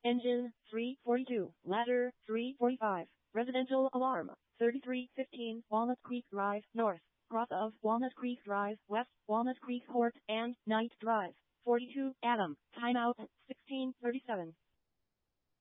Engine 342, ladder 345, residential alarm 3315 Walnut Creek Drive North, cross of Walnut Creek Drive West, Walnut Creek Court and Knight Drive. 42 Adam, timeout 1637.